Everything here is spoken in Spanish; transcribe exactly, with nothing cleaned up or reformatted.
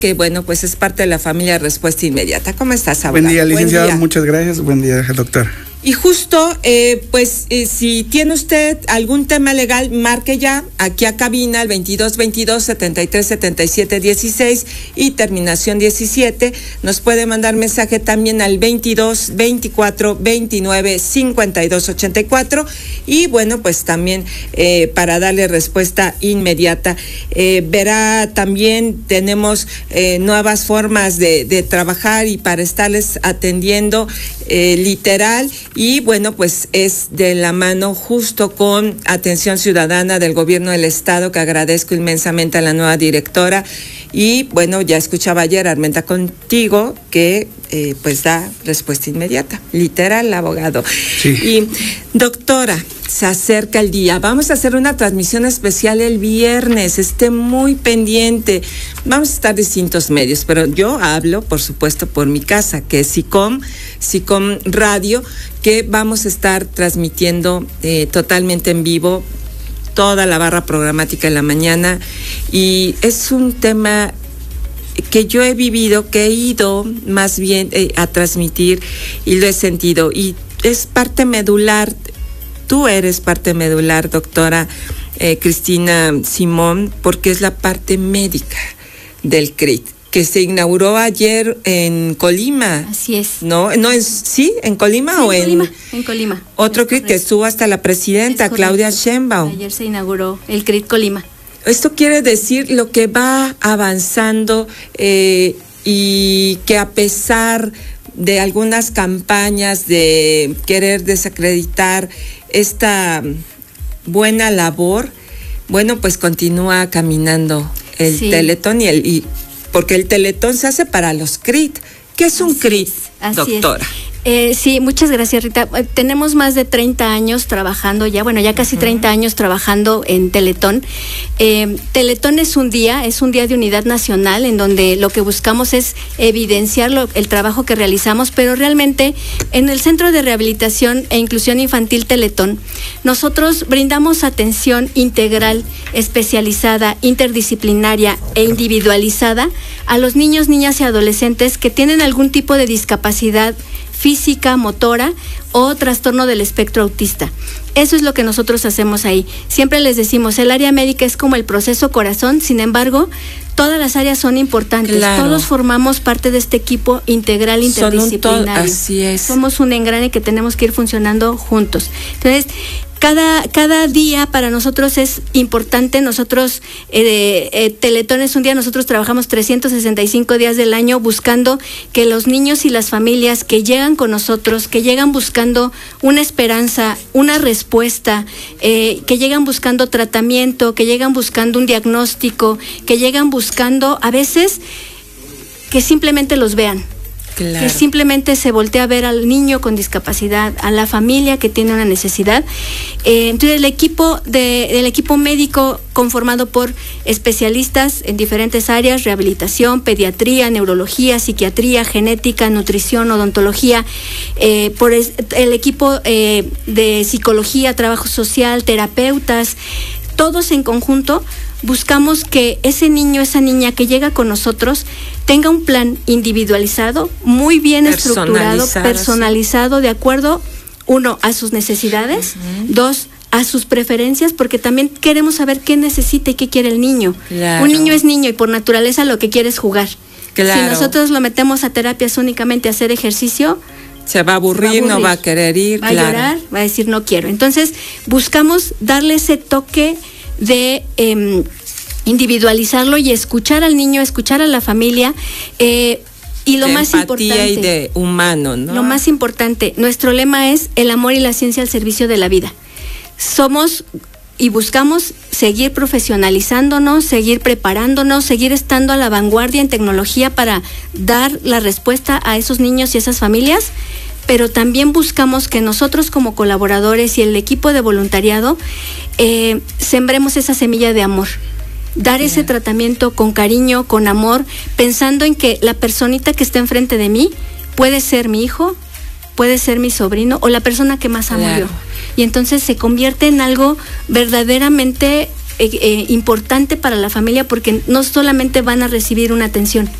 que bueno, pues es parte de la familia Respuesta Inmediata. ¿Cómo estás, abogado? Buen día, licenciado. Buen día. Muchas gracias. Buen día, doctor. Y justo, eh, pues, eh, si tiene usted algún tema legal, marque ya aquí a cabina al veintidós veintidós setenta y tres setenta y siete dieciséis y terminación diecisiete. Nos puede mandar mensaje también al veintidós veinticuatro veintinueve cincuenta y dos ochenta y cuatro. Y bueno, pues también eh, para darle respuesta inmediata. Eh, verá, también tenemos eh, nuevas formas de, de trabajar y para estarles atendiendo eh, literal. Y bueno, pues es de la mano justo con Atención Ciudadana del Gobierno del Estado, que agradezco inmensamente a la nueva directora. Y bueno, ya escuchaba ayer Armenta Contigo, que eh, pues da respuesta inmediata, literal, abogado. Sí. Y doctora, se acerca el día. Vamos a hacer una transmisión especial el viernes. Esté muy pendiente. Vamos a estar distintos medios, pero yo hablo, por supuesto, por mi casa, que es SICOM, SICOM Radio, que vamos a estar transmitiendo eh, totalmente en vivo toda la barra programática en la mañana. Y es un tema que yo he vivido, que he ido más bien eh, a transmitir y lo he sentido. Y es parte medular. Tú eres parte medular, doctora eh, Cristina Simón, porque es la parte médica del C R I T, que se inauguró ayer en Colima. Así es. ¿No? no es, ¿Sí? ¿En Colima sí, o en...? Colima, en Colima. Otro C R I T que estuvo hasta la presidenta, Claudia Sheinbaum. Ayer se inauguró el C R I T Colima. Esto quiere decir lo que va avanzando eh, y que a pesar de algunas campañas de querer desacreditar esta buena labor, bueno, pues continúa caminando el sí. Teletón y el y porque el Teletón se hace para los C R I T. ¿Qué es un así C R I T, es, doctora? Es. Eh, sí, muchas gracias, Rita. Eh, tenemos más de treinta años trabajando ya, bueno, ya casi uh-huh. treinta años trabajando en Teletón. Eh, Teletón es un día, es un día de unidad nacional en donde lo que buscamos es evidenciar lo, el trabajo que realizamos, pero realmente en el Centro de Rehabilitación e Inclusión Infantil Teletón, nosotros brindamos atención integral, especializada, interdisciplinaria e individualizada a los niños, niñas y adolescentes que tienen algún tipo de discapacidad física, motora o trastorno del espectro autista. Eso es lo que nosotros hacemos ahí. Siempre les decimos, el área médica es como el proceso corazón, sin embargo, todas las áreas son importantes. Claro. Todos formamos parte de este equipo integral interdisciplinario. Son un to- así es. Somos un engrane que tenemos que ir funcionando juntos. Entonces, Cada, cada día para nosotros es importante. Nosotros, eh, eh, Teletón es un día, nosotros trabajamos trescientos sesenta y cinco días del año buscando que los niños y las familias que llegan con nosotros, que llegan buscando una esperanza, una respuesta, eh, que llegan buscando tratamiento, que llegan buscando un diagnóstico, que llegan buscando a veces que simplemente los vean. Claro. Que simplemente se voltea a ver al niño con discapacidad, a la familia que tiene una necesidad. Eh, entonces el equipo de, el equipo médico conformado por especialistas en diferentes áreas, rehabilitación, pediatría, neurología, psiquiatría, genética, nutrición, odontología, eh, por es, el equipo eh, de psicología, trabajo social, terapeutas, todos en conjunto buscamos que ese niño, esa niña que llega con nosotros tenga un plan individualizado, muy bien estructurado, personalizado, sí. de acuerdo, uno, a sus necesidades, uh-huh. dos, a sus preferencias, porque también queremos saber qué necesita y qué quiere el niño. Claro. Un niño es niño y por naturaleza lo que quiere es jugar. Claro. Si nosotros lo metemos a terapias únicamente a hacer ejercicio, se va a aburrir, va a aburrir, no va a querer ir, va claro. a llorar, va a decir no quiero. Entonces, buscamos darle ese toque de eh, individualizarlo y escuchar al niño, escuchar a la familia, eh, y lo de más empatía importante, y de humano, ¿no? Lo más importante, nuestro lema es el amor y la ciencia al servicio de la vida. Somos y buscamos seguir profesionalizándonos, seguir preparándonos, seguir estando a la vanguardia en tecnología para dar la respuesta a esos niños y esas familias, pero también buscamos que nosotros como colaboradores y el equipo de voluntariado eh, sembremos esa semilla de amor. Dar sí. ese tratamiento con cariño, con amor, pensando en que la personita que está enfrente de mí puede ser mi hijo, puede ser mi sobrino o la persona que más amo claro. yo. Y entonces se convierte en algo verdaderamente eh, eh, importante para la familia porque no solamente van a recibir una atención,